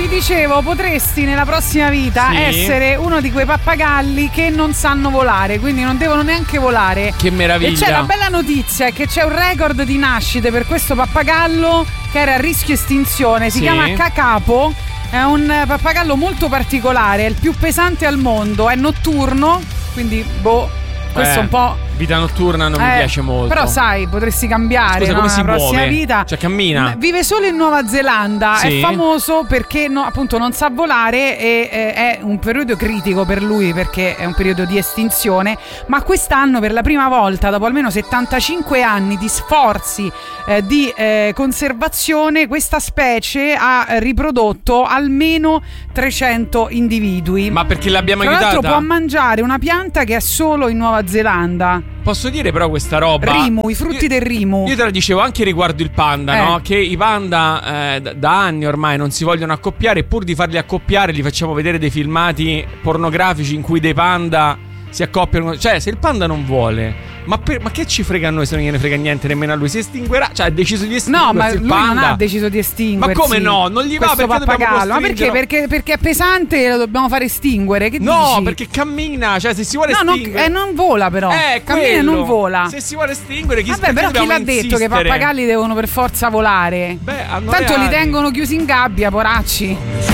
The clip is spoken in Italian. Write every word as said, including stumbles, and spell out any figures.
dicevo, potresti nella prossima vita sì. essere uno di quei pappagalli che non sanno volare, quindi non devono neanche volare. Che meraviglia. E c'è la bella notizia è che c'è un record di nascite per questo pappagallo che era a rischio estinzione, si sì. chiama Cacapo. È un pappagallo molto particolare, è il più pesante al mondo, è notturno, quindi boh, questo eh, è un po'... vita notturna non eh, mi piace molto. Però sai, potresti cambiare. Scusa, no? come si nella prossima muove? vita. Cioè cammina? Vive solo in Nuova Zelanda, sì. è famoso perché no, appunto non sa volare e eh, è un periodo critico per lui perché è un periodo di estinzione, ma quest'anno per la prima volta dopo almeno settantacinque anni di sforzi eh, di eh, conservazione questa specie ha riprodotto almeno trecento individui. Ma perché l'abbiamo Tra aiutata? l'altro può mangiare una pianta che è solo in Nuova Zelanda. Posso dire però questa roba? Rimu, i frutti io, del rimu. Io te la dicevo anche riguardo il panda, eh. no? Che i panda eh, da, da anni ormai non si vogliono accoppiare. Pur di farli accoppiare li facciamo vedere dei filmati pornografici in cui dei panda si accoppiano. Cioè se il panda non vuole, ma, per, ma che ci frega a noi se non gliene frega niente nemmeno a lui? Si estinguerà. Cioè ha deciso di estinguersi. No, ma il lui panda. non ha deciso di estinguersi. Ma come no? Non gli va questo perché pappagallo. Ma perché? dobbiamo perché? Perché è pesante e lo dobbiamo fare estinguere. Che No, dici? perché cammina. Cioè se si vuole No, non, estinguere eh, non vola però. Eh, cammina e quello. non vola. Se si vuole estinguere chi Vabbè, però chi l'ha detto che i pappagalli devono per forza volare? Beh, hanno Tanto le li ali. tengono chiusi in gabbia, poracci.